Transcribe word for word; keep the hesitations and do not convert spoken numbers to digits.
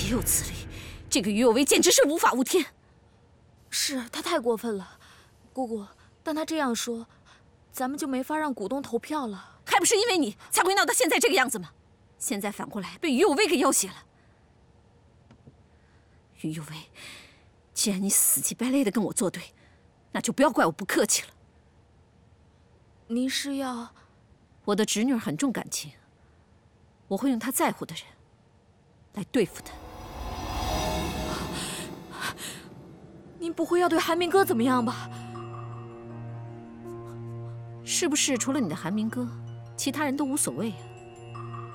岂有此理！这个于有为简直是无法无天。 是他太过分了，姑姑。但他这样说，咱们就没法让股东投票了。 还不是因为你才会闹到现在这个样子吗？现在反过来被于有为给要挟了。于有为，既然你死乞白赖的跟我作对，那就不要怪我不客气了。 您是要…… 我的侄女儿很重感情，我会用她在乎的人来对付她。 您不会要对韩明哥怎么样吧？ 是不是除了你的韩明哥，其他人都无所谓啊？